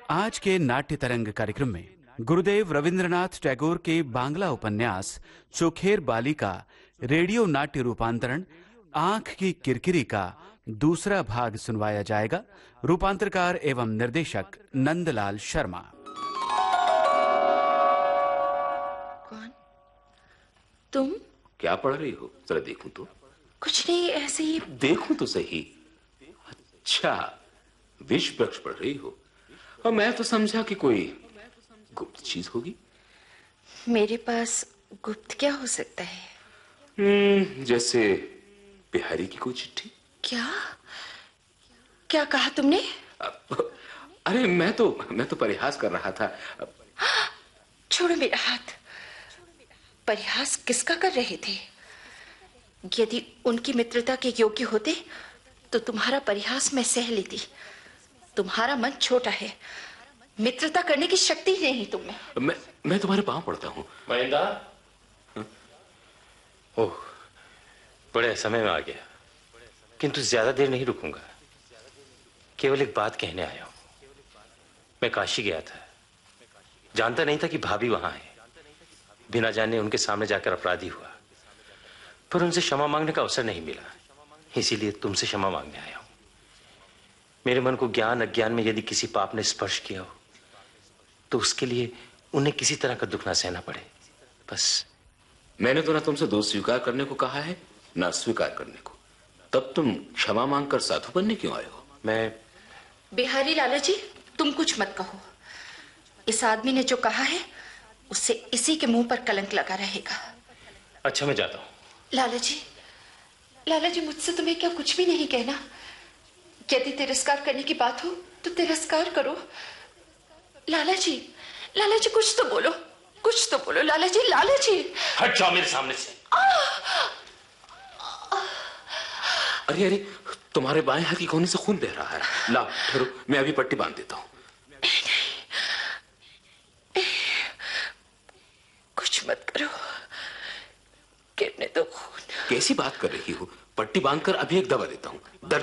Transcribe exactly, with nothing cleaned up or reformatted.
आज के नाट्य तरंग कार्यक्रम में गुरुदेव रविंद्रनाथ टैगोर के बांग्ला उपन्यास चोखेर बाली का रेडियो नाट्य रूपांतरण आंख की किरकिरी का दूसरा भाग सुनवाया जाएगा। रूपांतरकार एवं निर्देशक नंदलाल शर्मा। कौन? तुम? क्या पढ़ रही हो? जरा देखूं तो। कुछ नहीं, ऐसे ही। देखूं तो सही। अच्छा, विष वृक्ष पढ़ रही हो। और मैं तो समझा कि कोई गुप्त चीज होगी। मेरे पास गुप्त क्या हो सकता है? हम्म, जैसे बिहारी की कोई चिट्ठी। क्या क्या कहा तुमने? अरे मैं तो मैं तो परिहास कर रहा था। छोड़ो मेरा हाथ। परिहास किसका कर रहे थे? यदि उनकी मित्रता के योग्य होते तो तुम्हारा परिहास मैं सह लेती। तुम्हारा मन छोटा है, मित्रता करने की शक्ति ही नहीं तुम में। मैं मैं तुम्हारे पांव पड़ता हूँ। महेंद्र, ओह, बड़े समय में आ गया, किंतु ज्यादा देर नहीं रुकूंगा। केवल एक बात कहने आया हूं। मैं काशी गया था, जानता नहीं था कि भाभी वहां है। बिना जाने उनके सामने जाकर अपराधी हुआ, पर उनसे क्षमा मांगने का अवसर नहीं मिला। इसीलिए तुमसे क्षमा मांगने आया हूं। मेरे मन को ज्ञान अज्ञान में यदि किसी पाप ने स्पर्श किया हो तो उसके लिए उन्हें किसी तरह का दुख ना सहना पड़े, बस। मैंने तो ना तुमसे दोष स्वीकार करने को कहा है, ना स्वीकार करने को। तब तुम क्षमा मांगकर साधु बनने क्यों आए हो? मैं बिहारी लाला जी, तुम कुछ मत कहो। इस आदमी ने जो कहा है उससे इसी के मुंह पर कलंक लगा रहेगा। अच्छा, मैं जाता हूं। लाला जी, लाला जी, मुझसे तुम्हें क्या कुछ भी नहीं कहना? यदि तिरस्कार करने की बात हो तो तिरस्कार करो। लाला जी, लाला जी, कुछ तो बोलो, कुछ तो बोलो। लाला जी, लाला जी, हट जाओ मेरे सामने से। अरे अरे, तुम्हारे बाएं हाथ की कोहनी से खून बह रहा है। ला, ठहरो, मैं अभी पट्टी बांध देता हूँ। कुछ मत करो, गिरने दो खून। कैसी बात कर रही हो? पट्टी बांधकर अभी एक दवा देता हूँ।